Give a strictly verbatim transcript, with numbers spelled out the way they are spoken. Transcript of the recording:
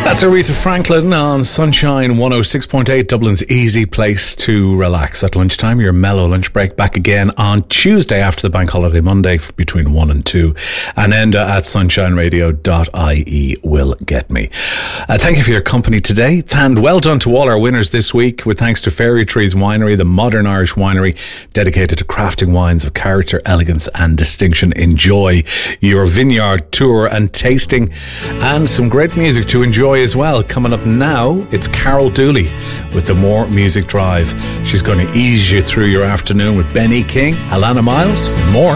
That's Aretha Franklin on Sunshine one oh six point eight, Dublin's easy place to relax at lunchtime. Your mellow lunch break back again on Tuesday after the bank holiday Monday between one and two. And Enda at sunshine radio dot I E will get me. Uh, thank you for your company today, and well done to all our winners this week, with thanks to Fairy Trees Winery, the modern Irish winery dedicated to crafting wines of character, elegance and distinction. Enjoy your vineyard tour and tasting, and some great music to enjoy as well. Coming up now, it's Carol Dooley with the More Music Drive. She's going to ease you through your afternoon with Benny King, Alana Miles, and more.